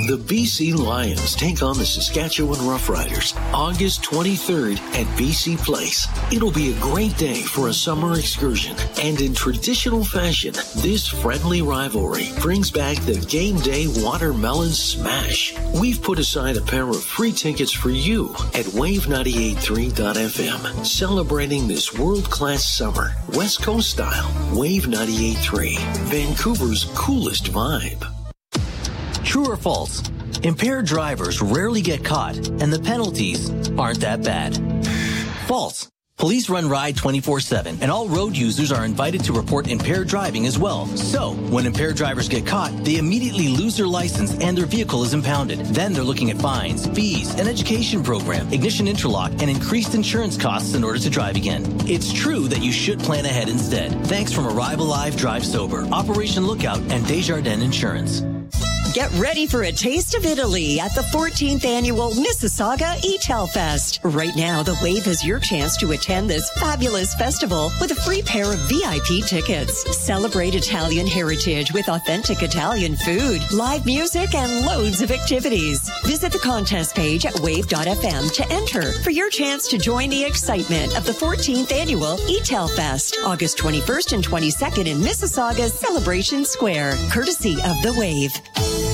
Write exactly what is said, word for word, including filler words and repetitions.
The B C Lions take on the Saskatchewan Roughriders August twenty-third at B C Place. It'll be a great day for a summer excursion, and in traditional fashion, this friendly rivalry brings back the game day watermelon smash. We've put aside a pair of free tickets for you at wave ninety-eight point three dot f m, celebrating this world-class summer, West Coast style. Wave ninety-eight point three, Vancouver's coolest vibe. True or false? Impaired drivers rarely get caught, and the penalties aren't that bad. False. Police run Ride twenty-four seven, and all road users are invited to report impaired driving as well. So, when impaired drivers get caught, they immediately lose their license and their vehicle is impounded. Then they're looking at fines, fees, an education program, ignition interlock, and increased insurance costs in order to drive again. It's true that you should plan ahead instead. Thanks from Arrive Alive, Drive Sober, Operation Lookout, and Desjardins Insurance. Get ready for a taste of Italy at the fourteenth Annual Mississauga E-Tel Fest. Right now, the Wave has your chance to attend this fabulous festival with a free pair of V I P tickets. Celebrate Italian heritage with authentic Italian food, live music, and loads of activities. Visit the contest page at wave dot f m to enter for your chance to join the excitement of the fourteenth Annual E-Tel Fest, August twenty-first and twenty-second in Mississauga's Celebration Square, courtesy of the Wave.